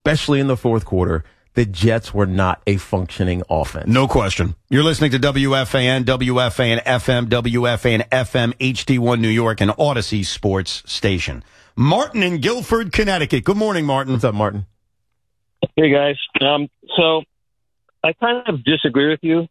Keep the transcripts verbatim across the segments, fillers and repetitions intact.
especially in the fourth quarter, the Jets were not a functioning offense. No question. You're listening to W F A N, W F A N F M, W F A N F M, H D one New York, and Odyssey Sports Station. Martin in Guilford, Connecticut. Good morning, Martin. What's up, Martin? Hey, guys. Um, so I kind of disagree with you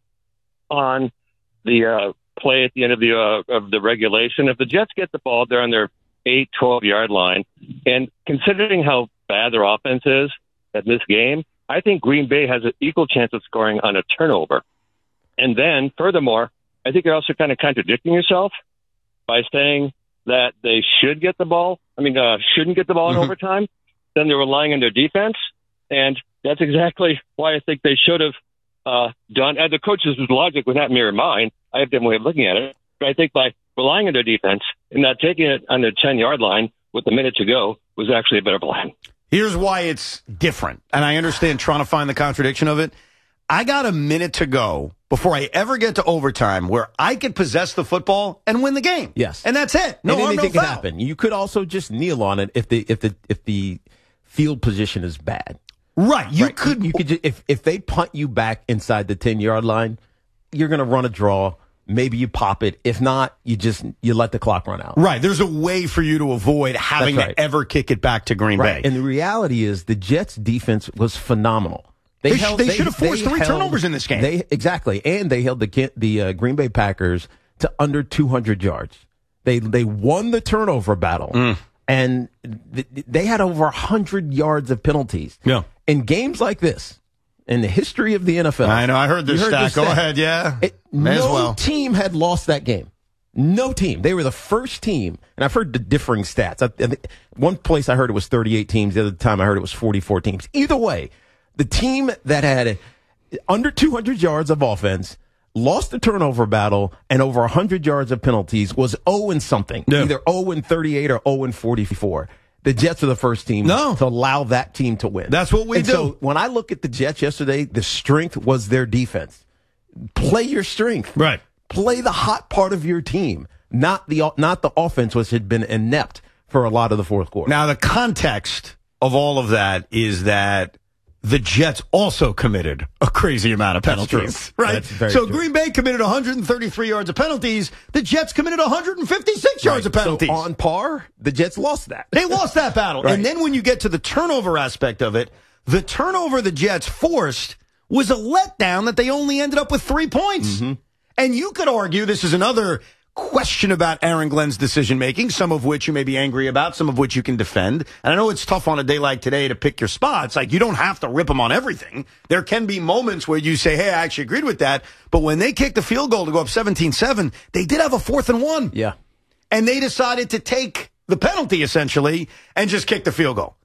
on the uh, play at the end of the uh, of the regulation. If the Jets get the ball, they're on their eight, twelve-yard line. And considering how bad their offense is at this game, I think Green Bay has an equal chance of scoring on a turnover. And then, furthermore, I think you're also kind of contradicting yourself by saying that they should get the ball. I mean, uh, shouldn't get the ball in mm-hmm. overtime. Then they're relying on their defense. And that's exactly why I think they should have uh, done. And the coach's logic would not mirror mine. I have a different way of looking at it. But I think by relying on their defense and not taking it on the ten-yard line with a minute to go was actually a better plan. Here's why it's different, and I understand trying to find the contradiction of it. I got a minute to go before I ever get to overtime where I could possess the football and win the game. Yes. And that's it. No and harm, anything no can foul. happen. You could also just kneel on it if the if the if the field position is bad. Right. You right? could you, you could just, if if they punt you back inside the ten-yard line, you're going to run a draw. Maybe you pop it. If not, you just you let the clock run out. Right. There's a way for you to avoid having right. to ever kick it back to Green right. Bay. And the reality is the Jets' defense was phenomenal. They, they, held, they, they should have forced three held, turnovers in this game. They, exactly. And they held the the uh, Green Bay Packers to under two hundred yards. They they won the turnover battle. Mm. And th- they had over one hundred yards of penalties. Yeah. In games like this, in the history of the N F L. I know. I heard this heard stat. this Go stat. ahead. Yeah. It, May no as well. team had lost that game. No team. They were the first team. And I've heard the differing stats. I, I think one place I heard it was thirty-eight teams. The other time I heard it was forty-four teams. Either way, the team that had under two hundred yards of offense, lost the turnover battle, and over one hundred yards of penalties was oh and something. Yeah. Either oh and thirty-eight or oh and forty-four. The Jets are the first team no. to allow that team to win. That's what we and do. So when I look at the Jets yesterday, the strength was their defense. Play your strength. Right. Play the hot part of your team, not the not the offense, which had been inept for a lot of the fourth quarter. Now, the context of all of that is that the Jets also committed a crazy amount of penalties. Right? That's very so true. Green Bay committed one hundred thirty-three yards of penalties. The Jets committed one hundred fifty-six yards Right. of penalties. So on par, the Jets lost that. They lost that battle. Right. And then when you get to the turnover aspect of it, the turnover the Jets forced was a letdown that they only ended up with three points. Mm-hmm. And you could argue this is another question about Aaron Glenn's decision-making, some of which you may be angry about, some of which you can defend. And I know it's tough on a day like today to pick your spots. Like, you don't have to rip them on everything. There can be moments where you say, hey, I actually agreed with that. But when they kicked the field goal to go up seventeen seven, they did have a fourth and one. Yeah. And they decided to take the penalty, essentially, and just kick the field goal.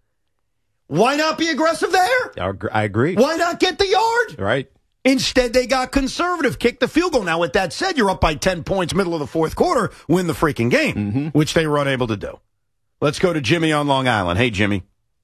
Why not be aggressive there? I agree. Why not get the yard? Right. Instead, they got conservative, kicked the field goal. Now, with that said, you're up by ten points, middle of the fourth quarter, win the freaking game, mm-hmm. which they were unable to do. Let's go to Jimmy on Long Island. Hey, Jimmy.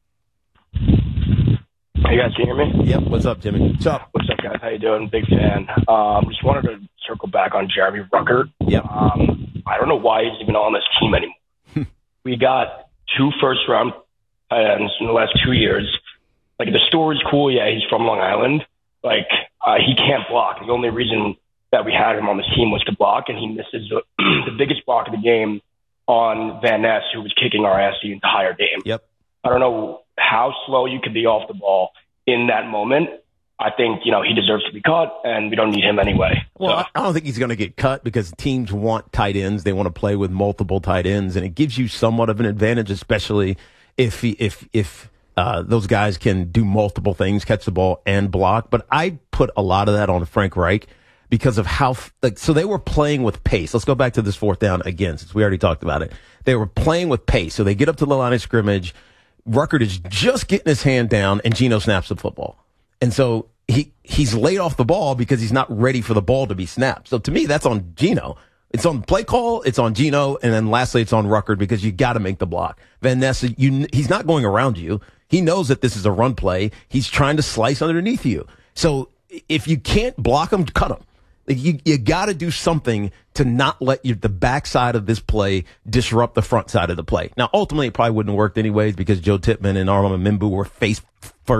Hey, guys, can you hear me? Yep. What's up, Jimmy? What's up? What's up, guys? How you doing? Big fan. Um, just wanted to circle back on Jeremy Ruckert. Yep. Um, I don't know why he's even on this team anymore. We got two first-round tight ends in the last two years. Like, the story's cool. Yeah, he's from Long Island. Like, uh, he can't block. The only reason that we had him on this team was to block, and he misses the, the biggest block of the game on Van Ness, who was kicking our ass the entire game. Yep. I don't know how slow you could be off the ball in that moment. I think, you know, he deserves to be cut, and we don't need him anyway. Well, so. I don't think he's going to get cut because teams want tight ends. They want to play with multiple tight ends, and it gives you somewhat of an advantage, especially if he, if if uh, those guys can do multiple things, catch the ball and block. But I put a lot of that on Frank Reich because of how like so they were playing with pace. Let's go back to this fourth down again, since we already talked about it. They were playing with pace, so they get up to the line of scrimmage. Ruckert is just getting his hand down, and Geno snaps the football. And so he he's laid off the ball because he's not ready for the ball to be snapped. So to me, that's on Geno. It's on play call, it's on Geno, and then lastly, it's on Ruckert because you got to make the block. Van Ness, you, he's not going around you. He knows that this is a run play. He's trying to slice underneath you. So if you can't block him, cut him. You you got to do something to not let you, the backside of this play disrupt the front side of the play. Now, ultimately, it probably wouldn't have worked anyways because Joe Tippmann and Armand Membu were face